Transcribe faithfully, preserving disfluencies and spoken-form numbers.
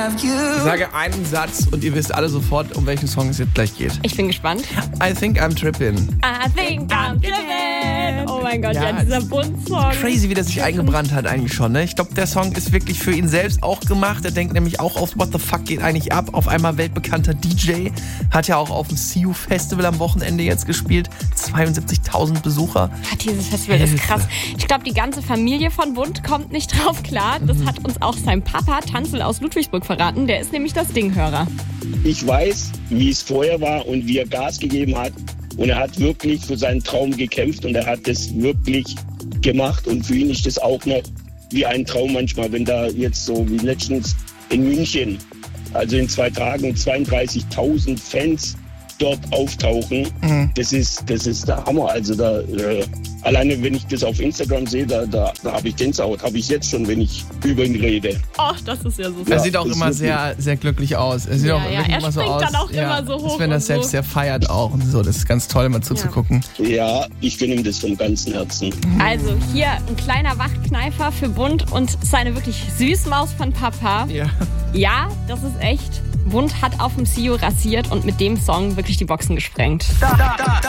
Ich sage einen Satz und ihr wisst alle sofort, um welchen Song es jetzt gleich geht. Ich bin gespannt. I think I'm trippin'. I think I'm trippin'. Oh mein Gott, ja, Ja, dieser Bund-Song. Crazy, wie der sich eingebrannt hat eigentlich schon. Ne? Ich glaube, der Song ist wirklich für ihn selbst auch gemacht. Er denkt nämlich auch auf What the fuck geht eigentlich ab. Auf einmal weltbekannter D J. Hat ja auch auf dem See You Festival am Wochenende jetzt gespielt. zweiundsiebzigtausend Besucher. Hat dieses Festival ist krass. Ich glaube, die ganze Familie von Bund kommt nicht drauf klar. Das hat uns auch sein Papa Tanzel aus Ludwigsburg verraten. Der ist nämlich das Dinghörer. Ich weiß, wie es vorher war und wie er Gas gegeben hat. Und er hat wirklich für seinen Traum gekämpft und er hat das wirklich gemacht. Und für ihn ist das auch noch wie ein Traum manchmal, wenn da jetzt so wie letztens in München, also in zwei Tagen zweiunddreißigtausend Fans dort auftauchen. Mhm. Das ist, das ist der Hammer. Also da, äh, alleine wenn ich das auf Instagram sehe, da, da, da habe ich Gänsehaut. Habe ich jetzt schon, wenn ich über ihn rede. Ach, das ist ja so. Er Ja, sieht auch das immer ist sehr, sehr glücklich aus. Er sieht Ja, auch ja, wirklich er immer so springt aus. dann auch ja, immer so hoch als wenn er und es selbst so. sehr feiert auch und so. Das ist ganz toll, mal zuzugucken. Ja, ich gönne ihm das vom ganzen Herzen. Also hier ein kleiner Wachkneifer für Bund und seine wirklich Süßmaus von Papa. Ja. Ja, das ist echt. Bund hat auf dem See You rasiert und mit dem Song wirklich die Boxen gesprengt.